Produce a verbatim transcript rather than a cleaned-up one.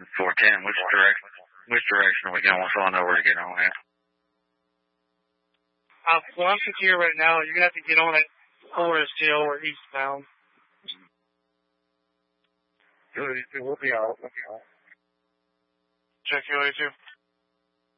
four ten. Which direction? Which direction are we going? So I know where to get on at. Uh, well, I'm sitting here right now. You're gonna have to get on at Forest Hill or eastbound. We'll be out. We'll be out. Check you later.